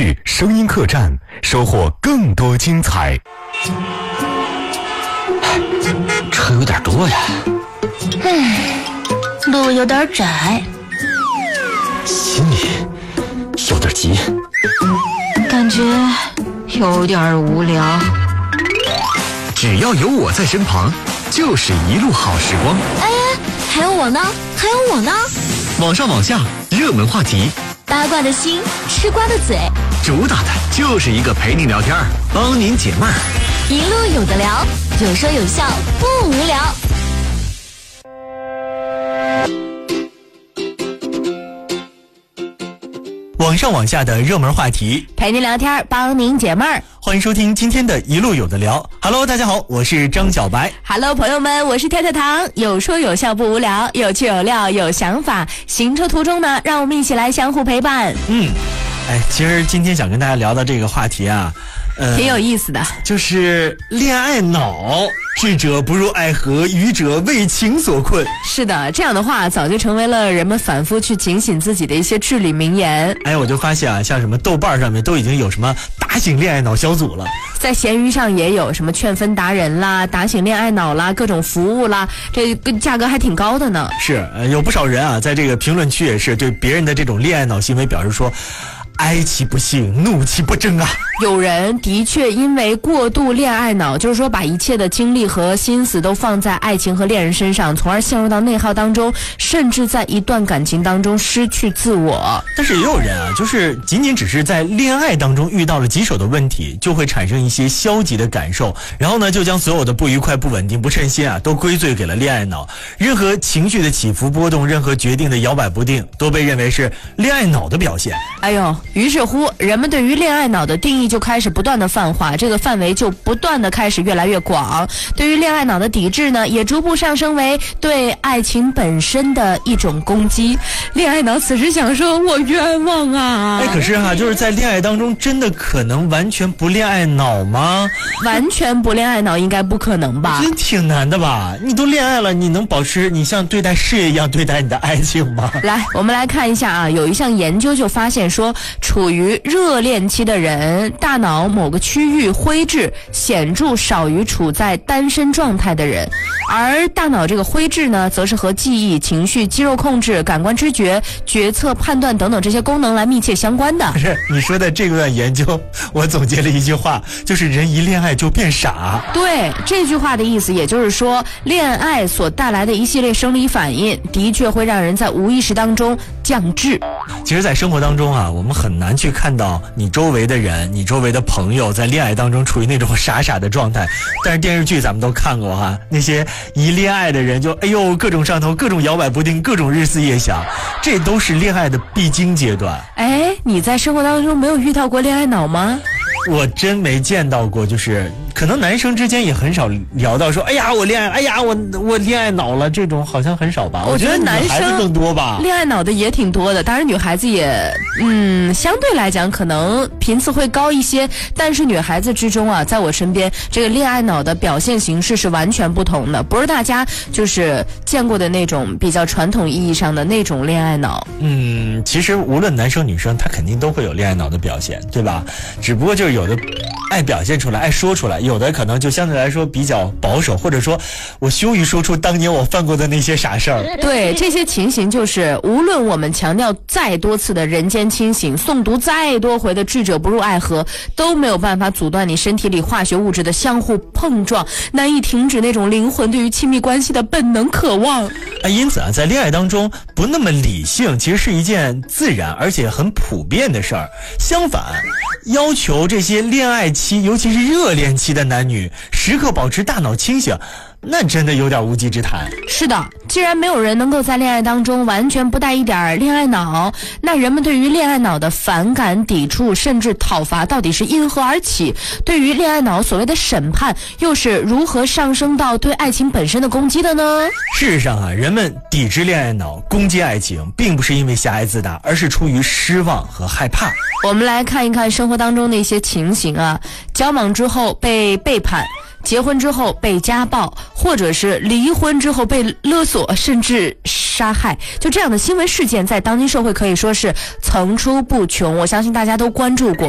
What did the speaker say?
剧声音客栈，收获更多精彩。 车有点多呀， 路有点窄， 心里有点急， 感觉有点无聊。 只要有我在身旁，就是一路好时光。 还有我呢，还有我呢。 网上网下，热门话题， 八卦的心，吃瓜的嘴， 主打的就是一个陪你聊天，帮您解闷儿。 一路有的聊，有说有笑，不无聊。 网上网下的热门话题， 陪您聊天，帮您解闷儿。 欢迎收听今天的一路有的聊。Hello， 大家好，我是张小白。 Hello， 朋友们，我是跳跳糖，有说有笑不无聊，有趣有料有想法。行车途中呢，让我们一起来相互陪伴。 其实今天想跟大家聊的这个话题啊， 挺有意思的， 就是恋爱脑，智者不入爱河，愚者为情所困。 是的，这样的话早就成为了人们反复去警醒自己的一些至理名言。 我就发现啊，像什么豆瓣上面都已经有什么打醒恋爱脑小组了， 在闲鱼上也有什么劝分达人啦、打醒恋爱脑啦、各种服务啦，这个价格还挺高的呢。 是，有不少人啊，在这个评论区也是对别人的这种恋爱脑行为表示说，哀其不幸，怒其不争啊！ 有人的确因为过度恋爱脑，就是说把一切的精力和心思都放在爱情和恋人身上，从而陷入到内耗当中，甚至在一段感情当中失去自我。 但是也有人啊，就是仅仅只是在恋爱当中遇到了棘手的问题，就会产生一些消极的感受，然后呢，就将所有的不愉快、不稳定、不称心啊，都归罪给了恋爱脑。任何情绪的起伏波动，任何决定的摇摆不定，都被认为是恋爱脑的表现。 于是乎，人们对于恋爱脑的定义就开始不断的泛化，这个范围就不断的开始越来越广。对于恋爱脑的抵制呢，也逐步上升为对爱情本身的一种攻击。恋爱脑此时想说，我冤枉啊！ 可是就是在恋爱当中，真的可能完全不恋爱脑吗？ 完全不恋爱脑应该不可能吧？ 真挺难的吧？你都恋爱了，你能保持你像对待事业一样对待你的爱情吗？ 来，我们来看一下啊，有一项研究就发现说，处于热恋期的人，大脑某个区域灰质显著少于处在单身状态的人，而大脑这个灰质呢，则是和记忆、情绪、肌肉控制、感官知觉、决策、判断等等这些功能来密切相关的。 不是，你说的这段研究，我总结了一句话，就是人一恋爱就变傻。 对，这句话的意思也就是说，恋爱所带来的一系列生理反应，的确会让人在无意识当中降智。 其实在生活当中啊，我们很难去看到你周围的人，你周围的朋友在恋爱当中处于那种傻傻的状态，但是电视剧咱们都看过哈，那些一恋爱的人就各种上头，各种摇摆不定，各种日思夜想，这都是恋爱的必经阶段。 你在生活当中没有遇到过恋爱脑吗？ 我真没见到过，就是可能男生之间也很少聊到说，我恋爱，我恋爱脑了，这种好像很少吧。我觉得男生更多吧， 恋爱脑的也挺多的，当然女孩子也相对来讲可能频次会高一些，但是女孩子之中啊，在我身边这个恋爱脑的表现形式是完全不同的，不是大家就是见过的那种比较传统意义上的那种恋爱脑。 其实无论男生女生，他肯定都会有恋爱脑的表现，对吧？只不过就是有的爱表现出来，爱说出来，有的可能就相对来说比较保守，或者说我羞于说出当年我犯过的那些傻事儿。 对，这些情形就是无论我们强调再多次的人间清醒，诵读再多回的智者不入爱河，都没有办法阻断你身体里化学物质的相互碰撞，难以停止那种灵魂对于亲密关系的本能渴望。 因此啊，在恋爱当中不那么理性，其实是一件自然而且很普遍的事儿。相反，要求这些恋爱期，尤其是热恋期的男女时刻保持大脑清醒，那真的有点无稽之谈。 是的，既然没有人能够在恋爱当中完全不带一点恋爱脑，那人们对于恋爱脑的反感、抵触甚至讨伐到底是因何而起？对于恋爱脑所谓的审判，又是如何上升到对爱情本身的攻击的呢？ 事实上啊，人们抵制恋爱脑、攻击爱情，并不是因为狭隘自大，而是出于失望和害怕。 我们来看一看生活当中的一些情形啊，交往之后被背叛，结婚之后被家暴，或者是离婚之后被勒索甚至杀害，就这样的新闻事件在当今社会可以说是层出不穷，我相信大家都关注过。